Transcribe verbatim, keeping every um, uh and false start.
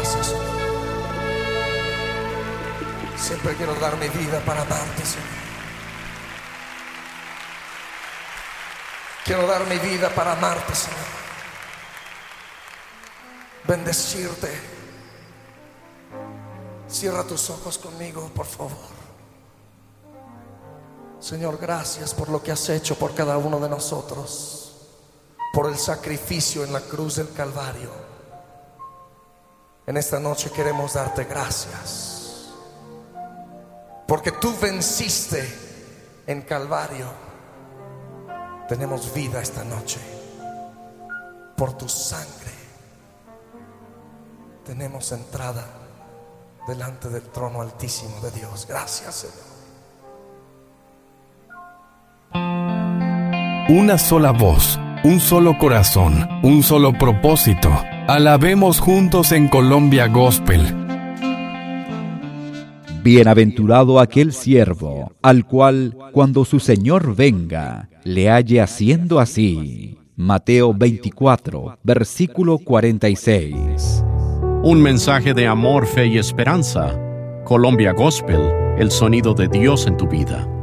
Gracias, Señor. Siempre quiero dar mi vida para amarte, Señor. Quiero dar mi vida para amarte, Señor. Bendecirte. Cierra tus ojos conmigo, por favor. Señor, gracias por lo que has hecho por cada uno de nosotros, por el sacrificio en la cruz del Calvario. En esta noche queremos darte gracias, porque tú venciste en Calvario. Tenemos vida esta noche. Por tu sangre tenemos entrada delante del trono altísimo de Dios. Gracias, Señor. Una sola voz, un solo corazón, un solo propósito. Alabemos juntos en Colombia Gospel. Bienaventurado aquel siervo, al cual, cuando su Señor venga, le halle haciendo así. Mateo veinticuatro, versículo cuarenta y seis. Un mensaje de amor, fe y esperanza. Colombia Gospel, el sonido de Dios en tu vida.